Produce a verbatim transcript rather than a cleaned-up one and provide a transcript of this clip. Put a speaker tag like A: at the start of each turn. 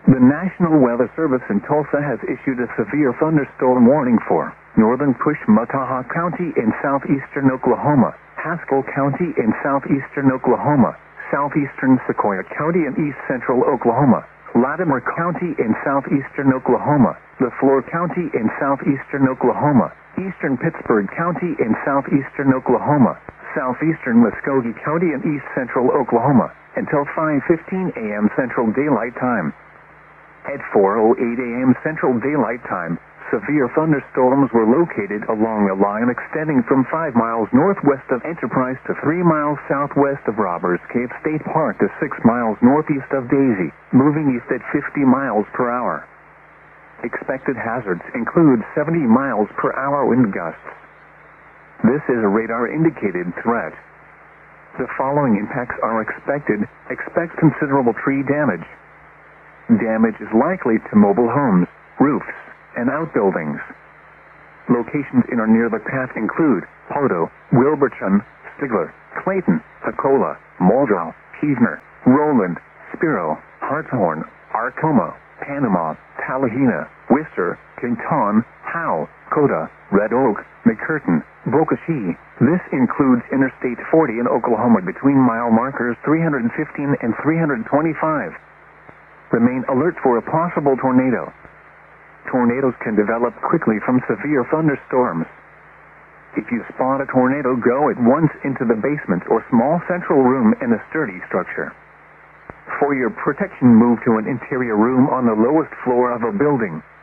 A: The National Weather Service in Tulsa has issued a severe thunderstorm warning for northern Pushmataha County in southeastern Oklahoma, Haskell County in southeastern Oklahoma, southeastern Sequoia County in east central Oklahoma, Latimer County in southeastern Oklahoma, LeFlore County in southeastern Oklahoma, eastern Pittsburgh County in southeastern Oklahoma, southeastern Muskogee County in east central Oklahoma, until five fifteen a m Central Daylight Time. At four oh eight a m Central Daylight Time, severe thunderstorms were located along a line extending from five miles northwest of Enterprise to three miles southwest of Robbers Cave State Park to six miles northeast of Daisy, moving east at fifty miles per hour. Expected hazards include seventy miles per hour wind gusts. This is a radar-indicated threat. The following impacts are expected. Expect considerable tree damage. Damage is likely to mobile homes, roofs, and outbuildings. Locations in or near the path include Poteau, Wilburton, Stigler, Clayton, Hacola, Muldrow, Keesner, Roland, Spiro, Hartshorn, Arcoma, Panama, Tallahena, Worcester, Kenton, Howe, Coda, Red Oak, McCurtain, Bokashee. This includes Interstate forty in Oklahoma between mile markers three hundred fifteen and three hundred twenty-five. Remain alert for a possible tornado. Tornadoes can develop quickly from severe thunderstorms. If you spot a tornado, go at once into the basement or small central room in a sturdy structure. For your protection, move to an interior room on the lowest floor of a building.